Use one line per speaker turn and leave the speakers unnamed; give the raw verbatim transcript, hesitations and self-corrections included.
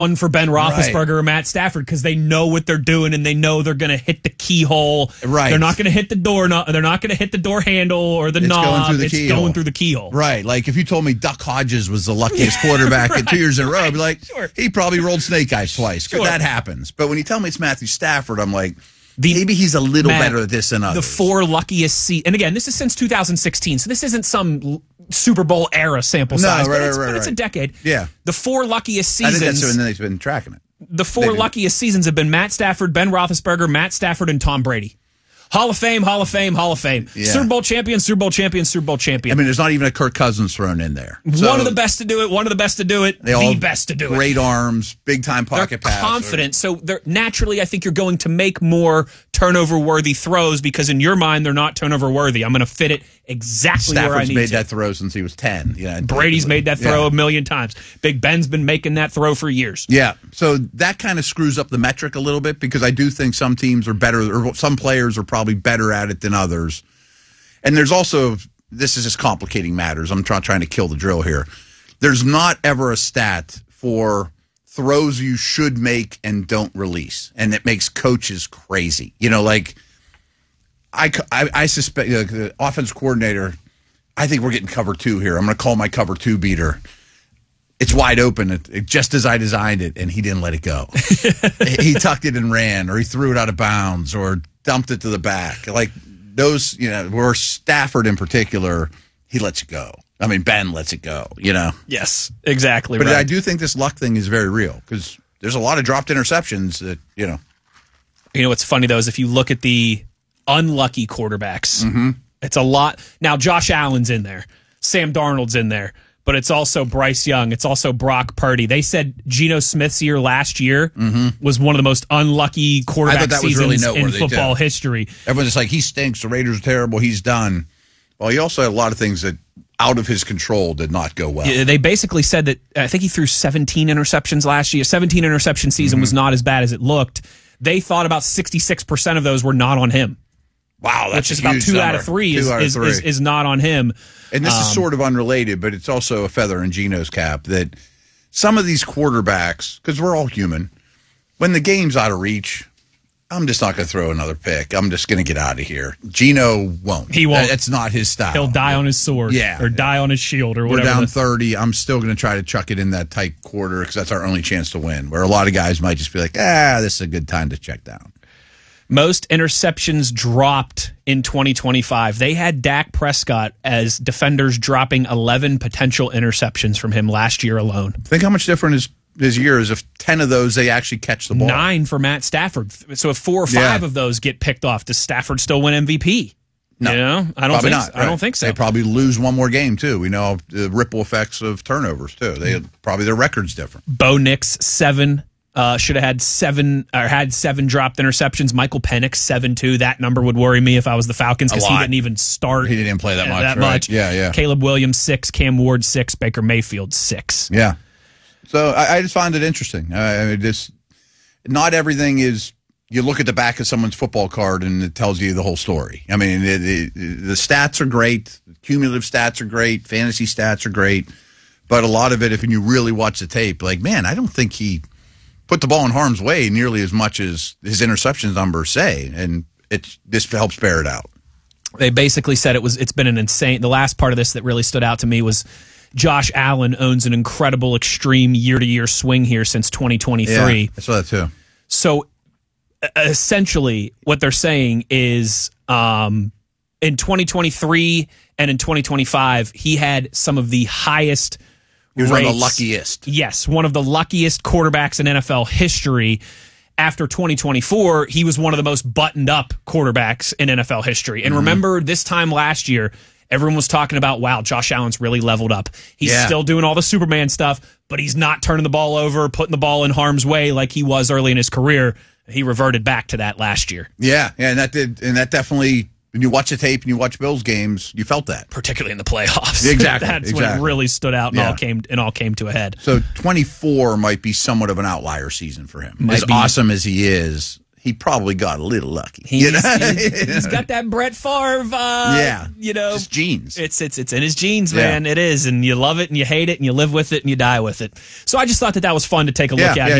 one for Ben Roethlisberger
Right.
or Matt Stafford because they know what they're doing and they know they're going to hit the keyhole.
Right.
They're not going to hit the door. No, they're not going to hit the door handle or the
It's
knob.
going through the
it's
keyhole.
going through the keyhole.
Right. Like if you told me Duck Hodges was the luckiest quarterback
right,
in two years in a row, I'd be like,
sure.
he probably rolled snake eyes twice.
Sure.
That happens. But when you tell me it's Matthew Stafford, I'm like,
The-
maybe he's a little
Matt,
better at this than others.
The four luckiest se- and again, this is since two thousand sixteen, so this isn't some l- Super Bowl era sample
No,
size,
right,
but, it's,
right,
but
right,
it's a
right.
decade.
Yeah.
The four luckiest
I think
seasons.
that's when they've been tracking it.
The four
They do.
luckiest seasons have been Matt Stafford, Ben Roethlisberger, Matt Stafford, and Tom Brady. Hall of Fame, Hall of Fame, Hall of Fame.
Yeah.
Super Bowl champion, Super Bowl champion, Super Bowl champion.
I mean, there's not even a Kirk Cousins thrown in there. So
one of the best to do it, one of the best to do it,
they
the
all
best to do it.
Great arms, big time
They're
pocket pass.
confident, so they're naturally. I think you're going to make more turnover-worthy throws because in your mind they're not turnover-worthy. I'm going to fit it exactly where I
Stafford's
need
made
to.
that throw since he was ten. Yeah,
Brady's made that throw
Yeah.
a million times. Big Ben's been making that throw for years.
Yeah, so that kind of screws up the metric a little bit because I do think some teams are better, or some players are probably better at it than others. And there's also, this is just complicating matters. I'm try, trying to kill the drill here. There's not ever a stat for throws you should make and don't release, and it makes coaches crazy. You know, like I, I, I suspect you know, the offense coordinator. I think we're getting cover two here. I'm going to call my cover two beater. It's wide open, it, it, just as I designed it, and he didn't let it go. He tucked it and ran, or he threw it out of bounds, or dumped it to the back. Like those, you know, where Stafford in particular, he lets it go. I mean, Ben lets it go, you know.
Yes, exactly.
But
right.
I do think this luck thing is very real because there's a lot of dropped interceptions that, you know.
You know what's funny, though, is if you look at the unlucky quarterbacks,
Mm-hmm.
it's a lot. Now, Josh Allen's in there. Sam Darnold's in there. But it's also Bryce Young. It's also Brock Purdy. They said Geno Smith's year last year mm-hmm. was one of the most unlucky quarterback
that was really
seasons in
noteworthy,
football
too.
history.
Everyone's just like, he stinks. The Raiders are terrible. He's done. Well, he also had a lot of things that out of his control did not go well.
Yeah, they basically said that I think he threw seventeen interceptions last year. seventeen interception season
Mm-hmm.
was not as bad as it looked. They thought about sixty-six percent of those were not on him.
Wow, that's
which is
a
about
huge
two
number.
out of three,
Two
is,
out of
is,
three.
is, is not on him.
And this
Um,
is sort of unrelated, but it's also a feather in Geno's cap that some of these quarterbacks, because we're all human, when the game's out of reach, I'm just not going to throw another pick. I'm just going to get out of here. Geno won't.
He won't.
That's not his style.
He'll die on his sword,
Yeah.
or die on his shield, or
We're
whatever.
down
the-
thirty. I'm still going to try to chuck it in that tight quarter because that's our only chance to win. Where a lot of guys might just be like, ah, this is a good time to check down.
Most interceptions dropped in twenty twenty-five. They had Dak Prescott as defenders dropping eleven potential interceptions from him last year alone.
Think how much different his, his year is if ten of those they actually catch the ball.
Nine for Matt Stafford. So if four or five
Yeah.
of those get picked off, does Stafford still win M V P?
No,
you know, I don't
probably
think.
not.
So. I don't
right.
think so.
They probably lose one more game too. We know the ripple effects of turnovers too. They probably their record's different.
Bo Nix seven. Uh, should have had seven or had seven dropped interceptions. Michael Penix seven two. That number would worry me if I was the Falcons because he
lot.
didn't even start.
He didn't play that much.
That
right?
much.
Yeah, yeah,
Caleb Williams six. Cam Ward six. Baker Mayfield six.
yeah. So I, I just find it interesting. I, I mean, just not everything is. You look at the back of someone's football card and it tells you the whole story. I mean, it, it, the stats are great. Cumulative stats are great. Fantasy stats are great. But a lot of it, if you really watch the tape, like, man, I don't think he put the ball in harm's way nearly as much as his interceptions numbers say, and it this helps bear it out.
They basically said it was. It's been an insane. The last part of this that really stood out to me was Josh Allen owns an incredible, extreme year-to-year swing here since twenty twenty-three.
Yeah, I saw that too.
So uh, essentially, what they're saying is, um, in twenty twenty-three and in twenty twenty-five, he had some of the highest.
He was one of the
rates.
luckiest.
Yes, one of the luckiest quarterbacks in N F L history. After twenty twenty-four, he was one of the most buttoned up quarterbacks in N F L history. And mm-hmm. remember, this time last year, everyone was talking about, wow, Josh Allen's really leveled up. He's
yeah.
still doing all the Superman stuff, but he's not turning the ball over, putting the ball in harm's way like he was early in his career. He reverted back to that last year.
Yeah, yeah, and that did, and that definitely. When you watch the tape and you watch Bills games, you felt that,
particularly in the playoffs.
Exactly,
that's
exactly.
when it really stood out and
yeah.
all came and all came to a head.
So twenty-four might be somewhat of an outlier season for him.
Might
as
be.
awesome as he is, he probably got a little lucky.
He's,
you know?
he's, he's got that Brett Favre, uh,
yeah,
you know,
his genes.
It's it's it's in his genes, man. Yeah. It is, and you love it, and you hate it, and you live with it, and you die with it. So I just thought that that was fun to take a look
yeah,
at
yeah,